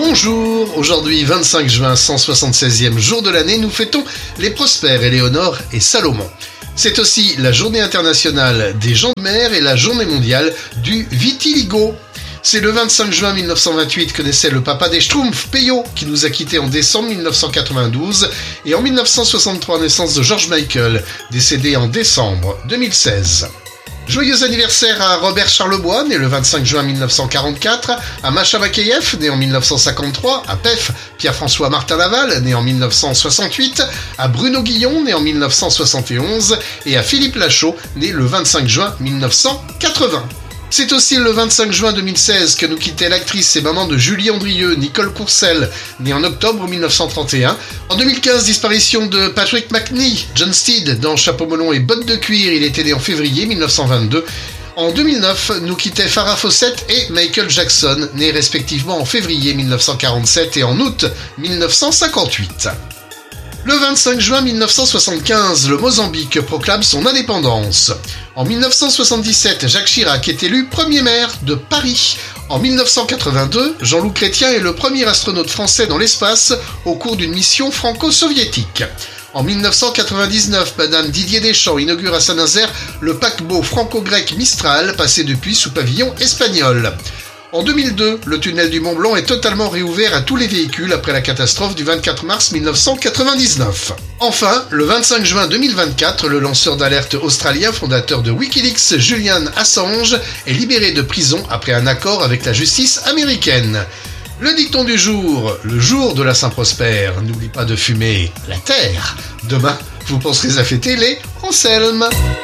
Bonjour, aujourd'hui 25 juin, 176e jour de l'année, nous fêtons les Prosper, Éléonore et Salomon. C'est aussi la journée internationale des gens de mer et la journée mondiale du vitiligo. C'est le 25 juin 1928 que naissait le papa des Schtroumpfs, Peyo, qui nous a quittés en décembre 1992, et en 1963, naissance de George Michael, décédé en décembre 2016. Joyeux anniversaire à Robert Charlebois, né le 25 juin 1944, à Macha Makeyev, né en 1953, à Pef, Pierre-François Martin Laval, né en 1968, à Bruno Guillon, né en 1971, et à Philippe Lachaud, né le 25 juin 1980. C'est aussi le 25 juin 2016 que nous quittait l'actrice et maman de Julie Andrieux, Nicole Courcelles, née en octobre 1931. En 2015, disparition de Patrick Macnee, John Steed dans Chapeau melon et bottes de cuir, il était né en février 1922. En 2009, nous quittaient Farrah Fawcett et Michael Jackson, nés respectivement en février 1947 et en août 1958. Le 25 juin 1975, le Mozambique proclame son indépendance. En 1977, Jacques Chirac est élu premier maire de Paris. En 1982, Jean-Loup Chrétien est le premier astronaute français dans l'espace au cours d'une mission franco-soviétique. En 1999, Madame Didier Deschamps inaugure à Saint-Nazaire le paquebot franco-grec Mistral, passé depuis sous pavillon espagnol. En 2002, le tunnel du Mont-Blanc est totalement réouvert à tous les véhicules après la catastrophe du 24 mars 1999. Enfin, le 25 juin 2024, le lanceur d'alerte australien fondateur de Wikileaks, Julian Assange, est libéré de prison après un accord avec la justice américaine. Le dicton du jour, le jour de la Saint-Prosper, n'oublie pas de fumer la terre. Demain, vous penserez à fêter les Anselmes.